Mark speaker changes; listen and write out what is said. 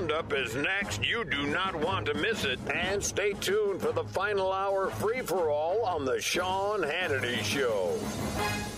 Speaker 1: Roundup is next. You do not want to miss it. And stay tuned for the final hour free-for-all on the Sean Hannity Show.